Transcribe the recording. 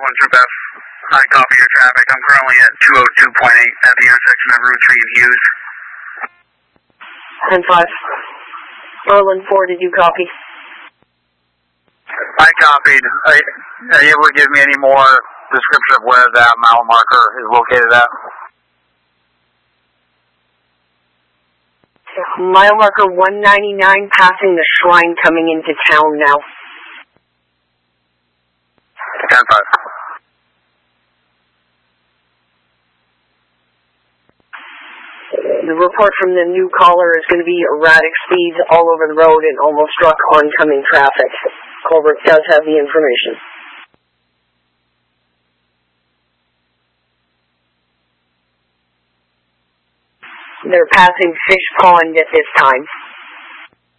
Troop F. I copy your traffic. I'm currently at 202.8 at the intersection of Route 3 and Hughes. 10-5. Merlin 4, did you copy? I copied. Are you able to give me any more description of where that mile marker is located at? Mile marker 199, passing the shrine coming into town now. 10-5. The report from the new caller is going to be erratic speeds all over the road and almost struck oncoming traffic. Colbert does have the information. They're passing Fish Pond at this time.